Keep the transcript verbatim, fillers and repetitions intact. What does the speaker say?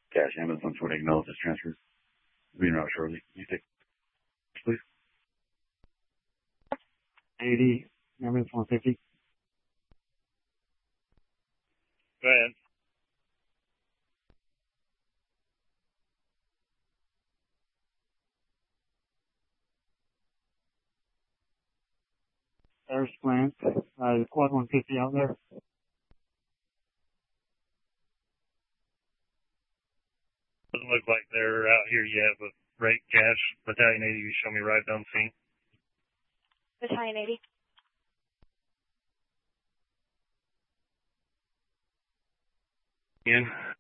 Cash ambulance one twenty acknowledge this transfer. Being routed shortly. You take, please. eighty, ambulance one fifty. Go ahead. There's plans. Uh, quad one fifty out there. Doesn't look like they're out here yet, but rate cash. Battalion eighty, you show me right down the scene. Battalion eighty. Again.